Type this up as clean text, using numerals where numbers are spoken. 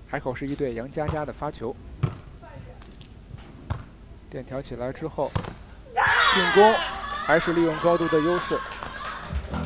海口市一队杨佳佳的发球，垫挑起来之后，进攻还是利用高度的优势。